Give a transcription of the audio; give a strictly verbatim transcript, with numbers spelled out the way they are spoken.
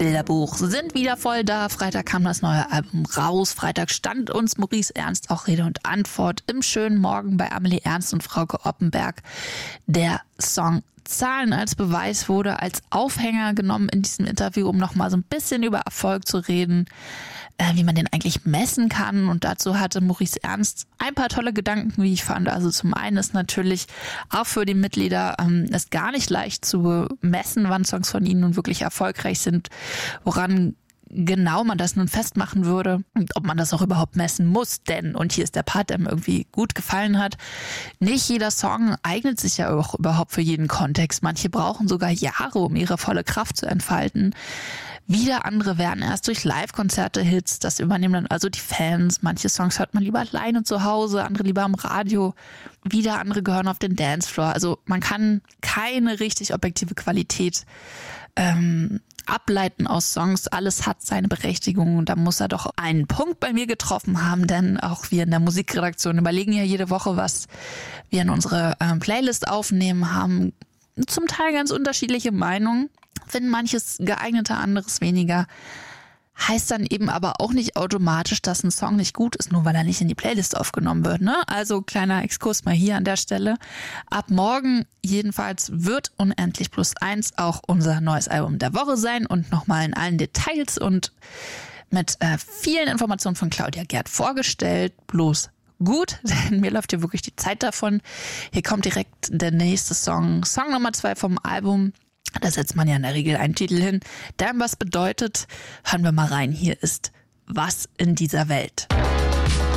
Bilderbuch sind wieder voll da. Freitag kam das neue Album raus. Freitag stand uns Maurice Ernst auch Rede und Antwort im schönen Morgen bei Amelie Ernst und Frauke Oppenberg. Der Song Zahlen als Beweis wurde als Aufhänger genommen in diesem Interview, um nochmal so ein bisschen über Erfolg zu reden, äh, wie man den eigentlich messen kann. Und dazu hatte Maurice Ernst ein paar tolle Gedanken, wie ich fand. Also zum einen ist natürlich auch für die Mitglieder ähm, es gar nicht leicht zu messen, wann Songs von ihnen nun wirklich erfolgreich sind, woran genau man das nun festmachen würde und ob man das auch überhaupt messen muss. Denn, und hier ist der Part, der mir irgendwie gut gefallen hat, nicht jeder Song eignet sich ja auch überhaupt für jeden Kontext. Manche brauchen sogar Jahre, um ihre volle Kraft zu entfalten. Wieder andere werden erst durch Live-Konzerte Hits. Das übernehmen dann also die Fans. Manche Songs hört man lieber alleine zu Hause, andere lieber am Radio. Wieder andere gehören auf den Dancefloor. Also man kann keine richtig objektive Qualität ähm, ableiten aus Songs. Alles hat seine Berechtigung und da muss er doch einen Punkt bei mir getroffen haben, denn auch wir in der Musikredaktion überlegen ja jede Woche, was wir in unsere äh, Playlist aufnehmen, haben zum Teil ganz unterschiedliche Meinungen, finden manches geeigneter, anderes weniger. Heißt dann eben aber auch nicht automatisch, dass ein Song nicht gut ist, nur weil er nicht in die Playlist aufgenommen wird, ne? Also kleiner Exkurs mal hier an der Stelle. Ab morgen jedenfalls wird Unendlich plus eins auch unser neues Album der Woche sein und nochmal in allen Details und mit äh, vielen Informationen von Claudia Gerd vorgestellt. Bloß gut, denn mir läuft hier wirklich die Zeit davon. Hier kommt direkt der nächste Song, Song Nummer zwei vom Album. Da setzt man ja in der Regel einen Titel hin, der was bedeutet. Hören wir mal rein. Hier ist Was in dieser Welt.